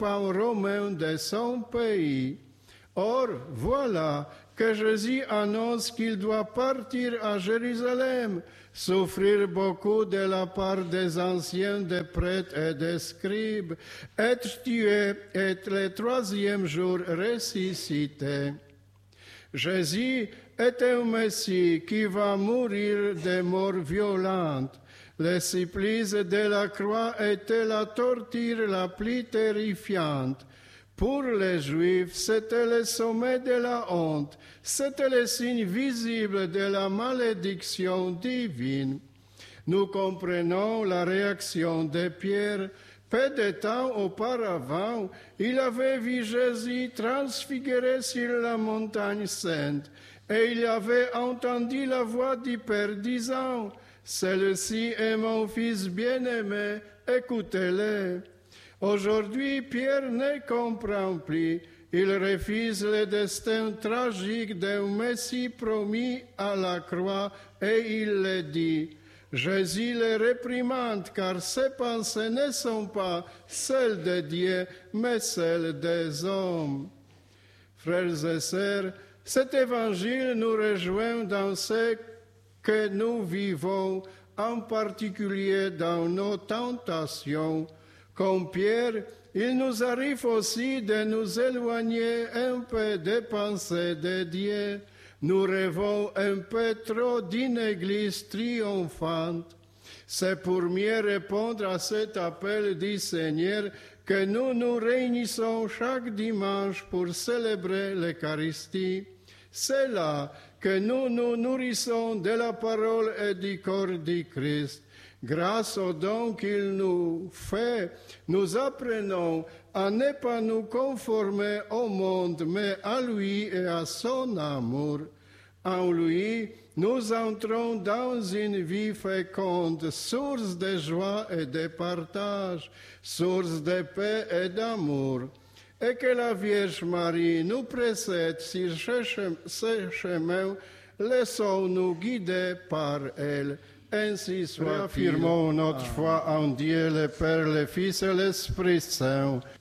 par romain de son pays. Or, voilà que Jésus annonce qu'il doit partir à Jérusalem, souffrir beaucoup de la part des anciens, des prêtres et des scribes, être tué et le troisième jour ressuscité. Jésus est un Messie qui va mourir de mort violente. Le supplice de la croix était la torture la plus terrifiante. Pour les Juifs, c'était le sommet de la honte, c'était le signe visible de la malédiction divine. Nous comprenons la réaction de Pierre. Peu de temps auparavant, il avait vu Jésus transfiguré sur la montagne sainte, et il avait entendu la voix du Père disant, « Celui-ci est mon Fils bien-aimé, écoutez-le. » Aujourd'hui, Pierre ne comprend plus. Il refuse le destin tragique d'un Messie promis à la croix et il le dit. Jésus le réprimande car ses pensées ne sont pas celles de Dieu, mais celles des hommes. Frères et sœurs, cet évangile nous rejoint dans ce que nous vivons, en particulier dans nos tentations. Comme Pierre, il nous arrive aussi de nous éloigner un peu des pensées de Dieu. Nous rêvons un peu trop d'une Église triomphante. C'est pour mieux répondre à cet appel du Seigneur que nous nous réunissons chaque dimanche pour célébrer l'Eucharistie. C'est là que nous nous nourrissons de la parole et du corps du Christ. Grâce au don qu'il nous fait, nous apprenons à ne pas nous conformer au monde, mais à lui et à son amour. En lui, nous entrons dans une vie féconde, source de joie et de partage, source de paix et d'amour. Et que la Vierge Marie nous précède sur ce chemin, laissons-nous guider par elle. Ainsi soit. Réaffirmons notre foi en Dieu, le Père, le Fils et l'Esprit Saint.